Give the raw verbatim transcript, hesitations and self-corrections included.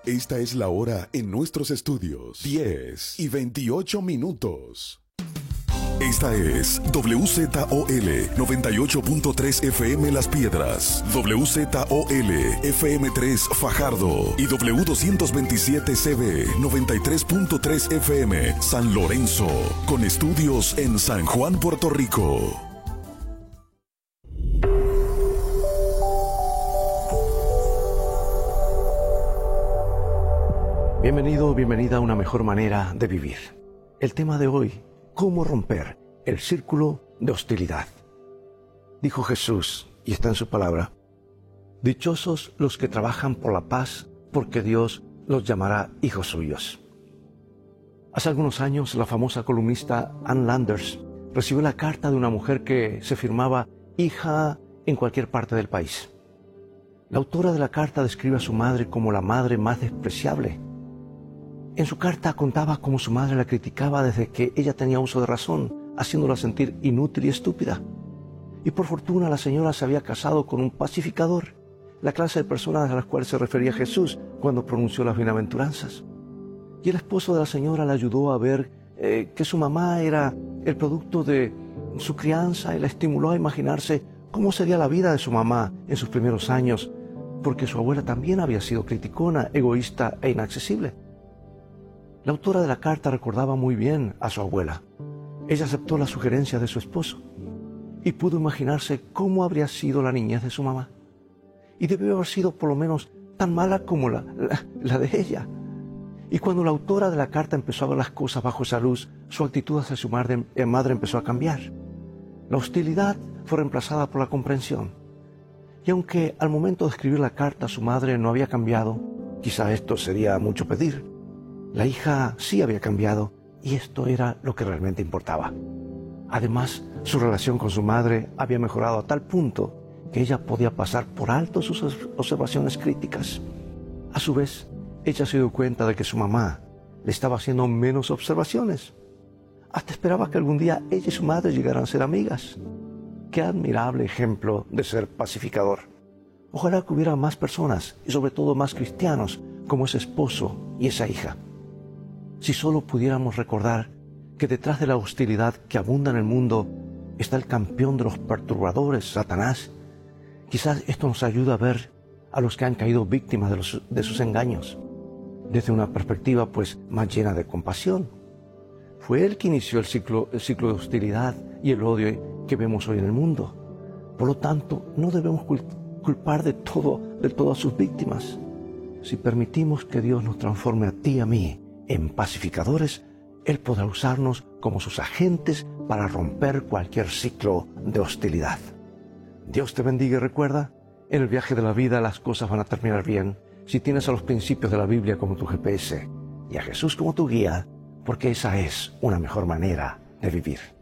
Esta es la hora en nuestros estudios. diez y veintiocho minutos. Esta es W Z O L noventa y ocho punto tres F M Las Piedras, W Z O L F M tres Fajardo y W doscientos veintisiete C B noventa y tres punto tres F M San Lorenzo, con estudios en San Juan, Puerto Rico. Bienvenido o bienvenida a una mejor manera de vivir. El tema de hoy: ¿cómo romper el círculo de hostilidad? Dijo Jesús, y está en su palabra: dichosos los que trabajan por la paz, porque Dios los llamará hijos suyos. Hace algunos años, la famosa columnista Ann Landers recibió la carta de una mujer que se firmaba hija en cualquier parte del país. La autora de la carta describe a su madre como la madre más despreciable. En su carta contaba cómo su madre la criticaba desde que ella tenía uso de razón, haciéndola sentir inútil y estúpida. Y por fortuna la señora se había casado con un pacificador, la clase de personas a las cuales se refería Jesús cuando pronunció las bienaventuranzas. Y el esposo de la señora le ayudó a ver eh, que su mamá era el producto de su crianza y la estimuló a imaginarse cómo sería la vida de su mamá en sus primeros años, porque su abuela también había sido criticona, egoísta e inaccesible. La autora de la carta recordaba muy bien a su abuela. Ella aceptó las sugerencias de su esposo y pudo imaginarse cómo habría sido la niñez de su mamá. Y debió haber sido por lo menos tan mala como la, la, la de ella. Y cuando la autora de la carta empezó a ver las cosas bajo esa luz, su actitud hacia su madre, eh, madre empezó a cambiar. La hostilidad fue reemplazada por la comprensión. Y aunque al momento de escribir la carta su madre no había cambiado, quizá esto sería mucho pedir, la hija sí había cambiado, y esto era lo que realmente importaba. Además, su relación con su madre había mejorado a tal punto que ella podía pasar por alto sus observaciones críticas. A su vez, ella se dio cuenta de que su mamá le estaba haciendo menos observaciones. Hasta esperaba que algún día ella y su madre llegaran a ser amigas. Qué admirable ejemplo de ser pacificador. Ojalá que hubiera más personas, y sobre todo más cristianos, como ese esposo y esa hija. Si solo pudiéramos recordar que detrás de la hostilidad que abunda en el mundo está el campeón de los perturbadores, Satanás, quizás esto nos ayude a ver a los que han caído víctimas de, los, de sus engaños desde una perspectiva pues más llena de compasión. Fue él que inició el ciclo, el ciclo de hostilidad y el odio que vemos hoy en el mundo. Por lo tanto, no debemos culpar de todo, de todo a sus víctimas. Si permitimos que Dios nos transforme a ti y a mí en pacificadores, Él podrá usarnos como sus agentes para romper cualquier ciclo de hostilidad. Dios te bendiga y recuerda, en el viaje de la vida las cosas van a terminar bien si tienes a los principios de la Biblia como tu G P S y a Jesús como tu guía, porque esa es una mejor manera de vivir.